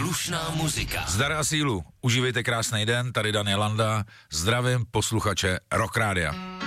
Slušná muzika. Zdar a sílu, užívejte krásný den, tady Daniel Landa, zdravím posluchače Rock Rádia.